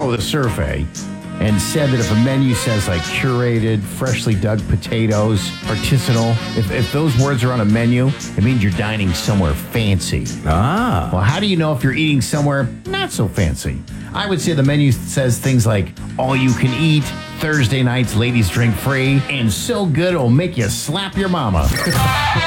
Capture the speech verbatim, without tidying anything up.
follow the survey and said that if a menu says like curated, freshly dug potatoes, artisanal, if, if those words are on a menu, it means you're dining somewhere fancy. Ah. Well, how do you know if you're eating somewhere not so fancy? I would say the menu says things like all you can eat, Thursday nights ladies drink free, and so good it'll make you slap your mama.